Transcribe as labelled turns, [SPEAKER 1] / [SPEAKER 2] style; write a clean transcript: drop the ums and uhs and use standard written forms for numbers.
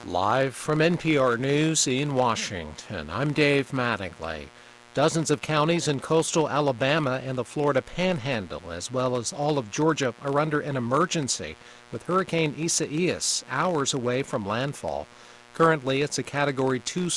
[SPEAKER 1] Live from NPR News in Washington, I'm Dave Mattingly. Dozens of counties in coastal Alabama and the Florida Panhandle, as well as all of Georgia, are under an emergency with Hurricane Isaias hours away from landfall. Currently, it's a Category 2